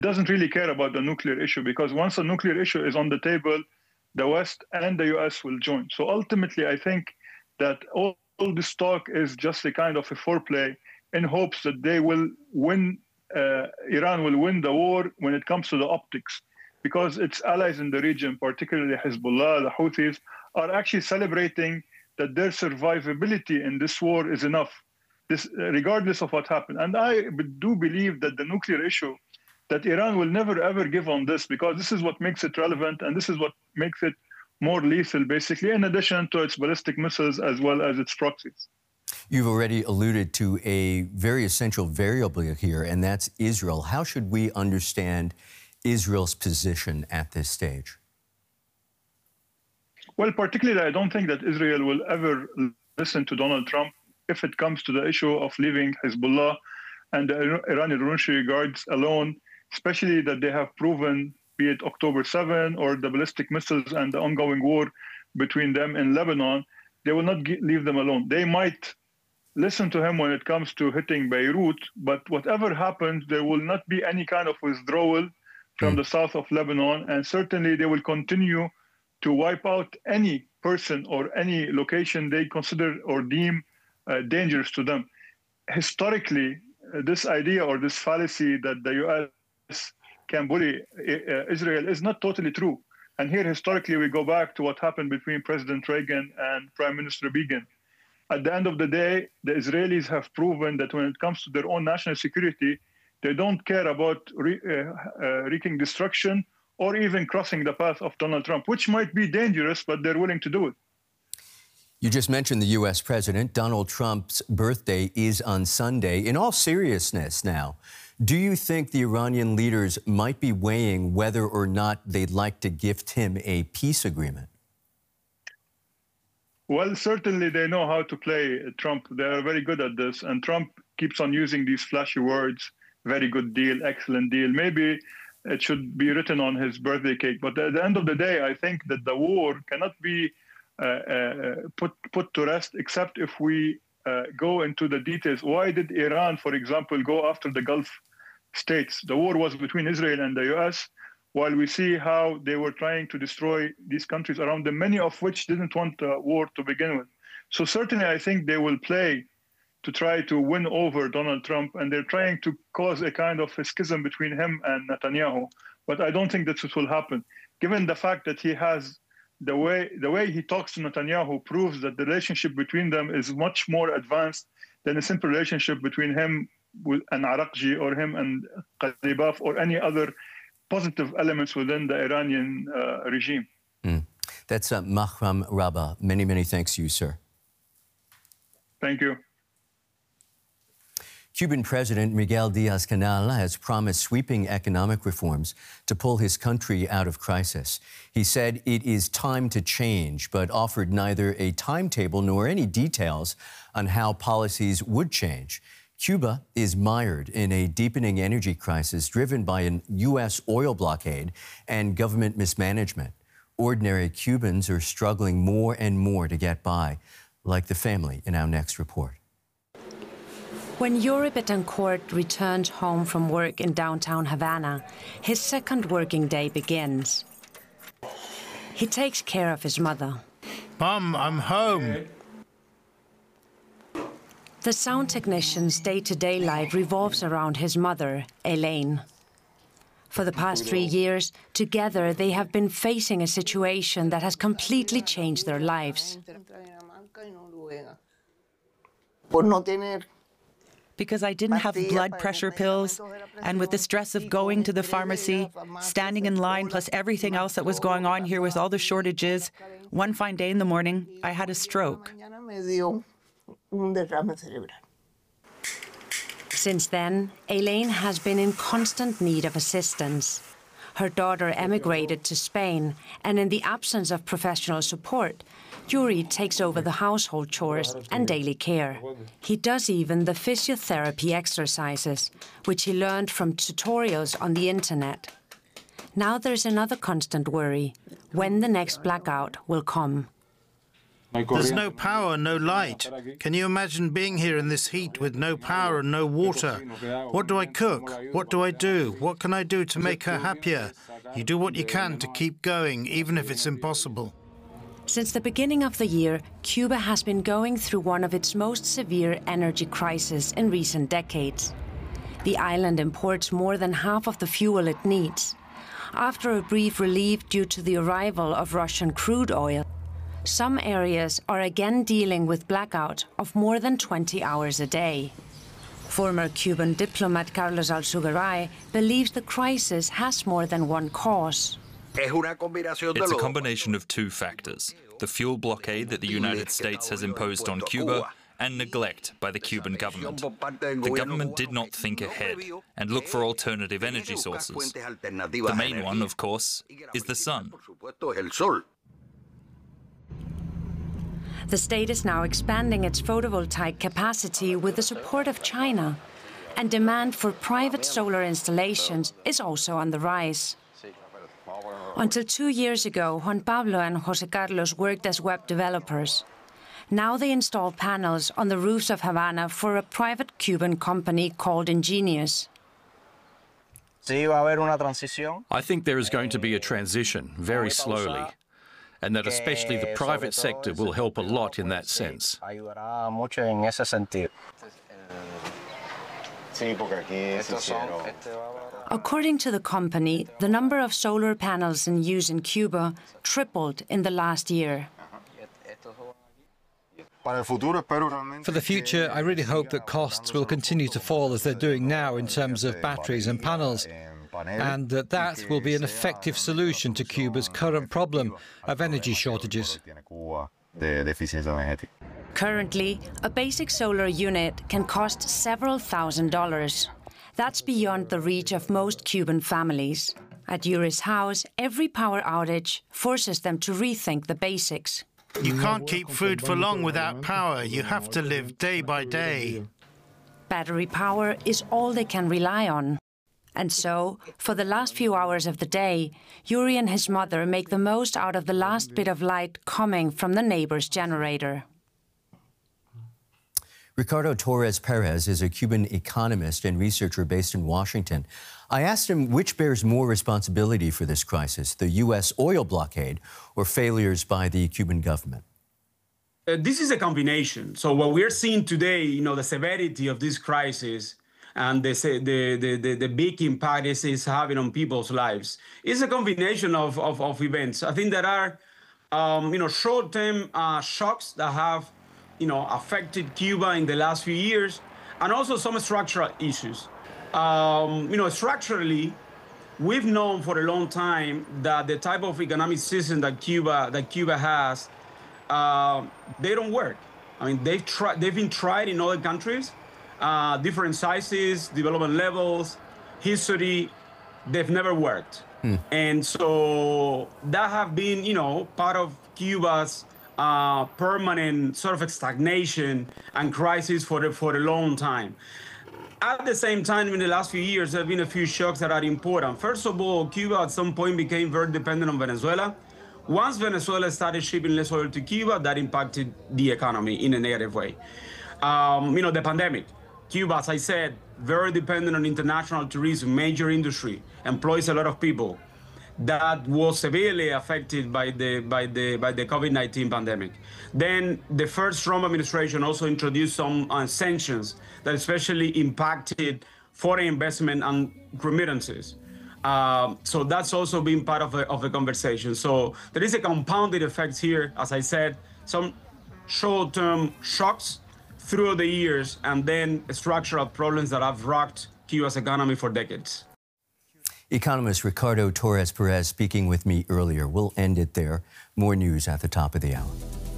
doesn't really care about the nuclear issue, because once the nuclear issue is on the table, the West and the US will join. So ultimately, I think that all this talk is just a kind of a foreplay in hopes that they will win, Iran will win the war when it comes to the optics, because its allies in the region, particularly Hezbollah, the Houthis, are actually celebrating that their survivability in this war is enough, regardless of what happened. And I do believe that the nuclear issue, that Iran will never, ever give on this, because this is what makes it relevant, and this is what makes it more lethal, basically, in addition to its ballistic missiles as well as its proxies. You've already alluded to a very essential variable here, and that's Israel. How should we understand Israel's position at this stage? Well, particularly, I don't think that Israel will ever listen to Donald Trump if it comes to the issue of leaving Hezbollah and the Iranian Revolutionary Guards alone, especially that they have proven, be it October 7 or the ballistic missiles and the ongoing war between them in Lebanon, they will not leave them alone. They might listen to him when it comes to hitting Beirut, but whatever happens, there will not be any kind of withdrawal from the south of Lebanon, and certainly they will continue to wipe out any person or any location they consider or deem dangerous to them. Historically, this idea or this fallacy that the U.S. can bully Israel is not totally true. And here, historically, we go back to what happened between President Reagan and Prime Minister Begin. At the end of the day, the Israelis have proven that when it comes to their own national security, they don't care about wreaking destruction or even crossing the path of Donald Trump, which might be dangerous, but they're willing to do it. You just mentioned the U.S. President. Donald Trump's birthday is on Sunday. In all seriousness now, do you think the Iranian leaders might be weighing whether or not they'd like to gift him a peace agreement? Well, certainly they know how to play Trump. They are very good at this. And Trump keeps on using these flashy words, very good deal, excellent deal. Maybe it should be written on his birthday cake. But at the end of the day, I think that the war cannot be put to rest, except if we go into the details. Why did Iran, for example, go after the Gulf states? The war was between Israel and the U.S., while we see how they were trying to destroy these countries around them, many of which didn't want the war to begin with. So certainly I think they will play to try to win over Donald Trump, and they're trying to cause a kind of a schism between him and Netanyahu. But I don't think that this will happen, given the fact that he has the way he talks to Netanyahu proves that the relationship between them is much more advanced than a simple relationship between him and Arakji or him and Qaribaf or any other positive elements within the Iranian regime. That's Mahram Rabah. Many, many thanks to you, sir. Thank you. Cuban President Miguel Diaz-Canel has promised sweeping economic reforms to pull his country out of crisis. He said it is time to change, but offered neither a timetable nor any details on how policies would change. Cuba is mired in a deepening energy crisis driven by a U.S. oil blockade and government mismanagement. Ordinary Cubans are struggling more and more to get by, like the family in our next report. When Yuri Betancourt returns home from work in downtown Havana, his second working day begins. He takes care of his mother. Mom, I'm home. The sound technician's day-to-day life revolves around his mother, Elaine. For the past 3 years, together they have been facing a situation that has completely changed their lives. Because I didn't have blood pressure pills, and with the stress of going to the pharmacy, standing in line, plus everything else that was going on here with all the shortages, one fine day in the morning, I had a stroke. Since then, Elaine has been in constant need of assistance. Her daughter emigrated to Spain, and in the absence of professional support, Yuri takes over the household chores and daily care. He does even the physiotherapy exercises, which he learned from tutorials on the internet. Now there's another constant worry, when the next blackout will come. There's no power, no light. Can you imagine being here in this heat with no power and no water? What do I cook? What do I do? What can I do to make her happier? You do what you can to keep going, even if it's impossible. Since the beginning of the year, Cuba has been going through one of its most severe energy crises in recent decades. The island imports more than half of the fuel it needs. After a brief relief due to the arrival of Russian crude oil, some areas are again dealing with blackout of more than 20 hours a day. Former Cuban diplomat Carlos Alzugaray believes the crisis has more than one cause. It's a combination of two factors: the fuel blockade that the United States has imposed on Cuba and neglect by the Cuban government. The government did not think ahead and look for alternative energy sources. The main one, of course, is the sun. The state is now expanding its photovoltaic capacity with the support of China, and demand for private solar installations is also on the rise. Until 2 years ago, Juan Pablo and José Carlos worked as web developers. Now they install panels on the roofs of Havana for a private Cuban company called Ingenious. I think there is going to be a transition, very slowly, and that especially the private sector will help a lot in that sense. According to the company, the number of solar panels in use in Cuba tripled in the last year. For the future, I really hope that costs will continue to fall as they're doing now in terms of batteries and panels, and that will be an effective solution to Cuba's current problem of energy shortages. Currently, a basic solar unit can cost several $1,000s. That's beyond the reach of most Cuban families. At Yuri's house, every power outage forces them to rethink the basics. You can't keep food for long without power. You have to live day by day. Battery power is all they can rely on. And so, for the last few hours of the day, Yuri and his mother make the most out of the last bit of light coming from the neighbor's generator. Ricardo Torres Perez is a Cuban economist and researcher based in Washington. I asked him which bears more responsibility for this crisis, the U.S. oil blockade or failures by the Cuban government. This is a combination. So what we're seeing today, the severity of this crisis and the big impact it's having on people's lives is a combination of events. I think there are, short-term shocks that have affected Cuba in the last few years, and also some structural issues. Structurally, we've known for a long time that the type of economic system that Cuba has, they don't work. I mean, they've been tried in other countries, different sizes, development levels, history. They've never worked, and so that have been, part of Cuba's permanent sort of stagnation and crisis for a long time. At the same time, in the last few years, there have been a few shocks that are important. First of all, Cuba at some point became very dependent on Venezuela. Once Venezuela started shipping less oil to Cuba, that impacted the economy in a negative way. The pandemic. Cuba, as I said, very dependent on international tourism, major industry, employs a lot of people. That was severely affected by the COVID-19 pandemic. Then the first Trump administration also introduced some sanctions that especially impacted foreign investment and remittances. So that's also been part of the conversation. So there is a compounded effect here, as I said, some short-term shocks through the years, and then structural problems that have rocked Cuba's economy for decades. Economist Ricardo Torres Perez speaking with me earlier. We'll end it there. More news at the top of the hour.